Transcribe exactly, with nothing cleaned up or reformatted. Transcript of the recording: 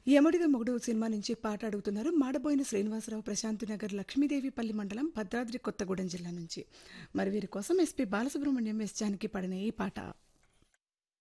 యమడిగా మొగుడు సినిమా నుంచి పాట అడుగుతున్నారు. మాడబోయిన శ్రీనివాసరావు, ప్రశాంతి నగర్, లక్ష్మీదేవిపల్లి మండలం, భద్రాద్రి కొత్తగూడెం జిల్లా నుంచి. మరి వీరి కోసం ఎస్పి బాలసుబ్రహ్మణ్యం, ఎస్ జానకి పాడిన ఈ పాట.